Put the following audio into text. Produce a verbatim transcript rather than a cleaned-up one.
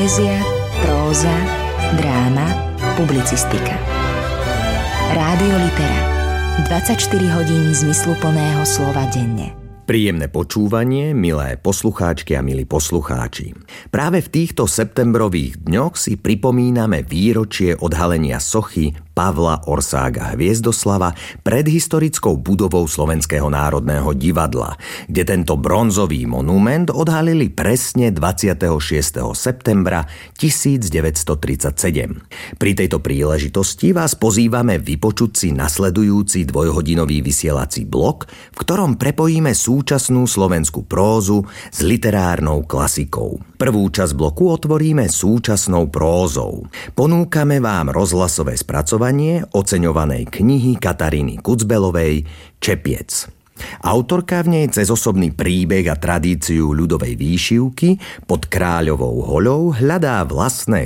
Poézia, próza, dráma, publicistika. Rádio Litera. dvadsaťštyri hodín zmysluplného slova denne. Príjemné počúvanie, milé poslucháčky a milí poslucháči. Práve v týchto septembrových dňoch si pripomíname výročie odhalenia sochy Pavla Orsága Hviezdoslava pred historickou budovou Slovenského národného divadla, kde tento bronzový monument odhalili presne dvadsiateho šiesteho septembra tisícdeväťstotridsaťsedem. Pri tejto príležitosti vás pozývame vypočuť si nasledujúci dvojhodinový vysielací blok, v ktorom prepojíme súčasnú slovenskú prózu s literárnou klasikou. Prvú časť bloku otvoríme súčasnou prózou. Ponúkame vám rozhlasové spracovanie oceňovanej knihy Kataríny Kucbelovej Čepiec. Autorka v nej cez osobný príbeh a tradíciu ľudovej výšivky pod Kráľovou hoľou hľadá vlastné